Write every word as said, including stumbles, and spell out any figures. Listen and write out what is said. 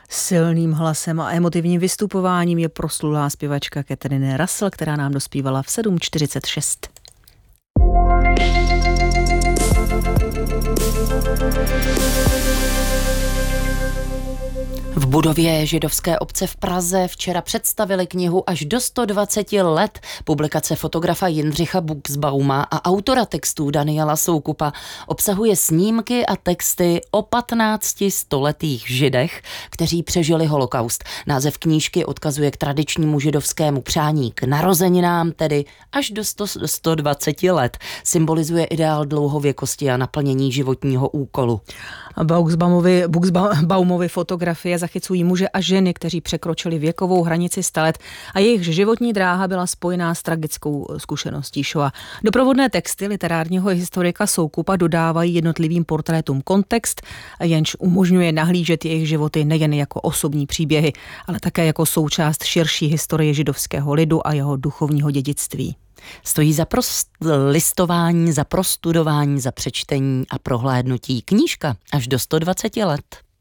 Silným hlasem a emotivním vystupováním je proslulá zpěvačka Catherine Russell, která nám dospívala v sedm čtyřicet šest. V budově židovské obce v Praze včera představili knihu až do sto dvacet let. Publikace fotografa Jindřicha Buxbauma a autora textů Daniela Soukupa obsahuje snímky a texty o patnácti stoletých židech, kteří přežili holokaust. Název knížky odkazuje k tradičnímu židovskému přání k narozeninám, tedy až do sto dvacet let. Symbolizuje ideál dlouhověkosti a naplnění životního úkolu. Buxbaumovi, Buxbaumovi fotografie zachycují muže a ženy, kteří překročili věkovou hranici sta let a jejich životní dráha byla spojená s tragickou zkušeností Shoa. Doprovodné texty literárního historika Soukupa dodávají jednotlivým portrétům kontext, jenž umožňuje nahlížet jejich životy nejen jako osobní příběhy, ale také jako součást širší historie židovského lidu a jeho duchovního dědictví. Stojí za listování, za prostudování, za přečtení a prohlédnutí. Knížka až do sto dvacet let.